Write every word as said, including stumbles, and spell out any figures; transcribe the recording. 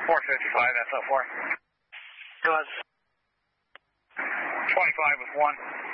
four fifty-five, S O four. It was. twenty-five with one.